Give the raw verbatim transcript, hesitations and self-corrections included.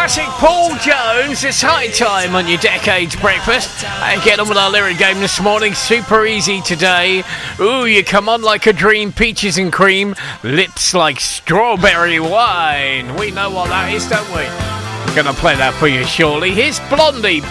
Classic Paul Jones. It's high time on your Decades Breakfast. And get on with our lyric game this morning. Super easy today. Ooh, you come on like a dream. Peaches and cream. Lips like strawberry wine. We know what that is, don't we? We're going to play that for you shortly. Here's Blondie.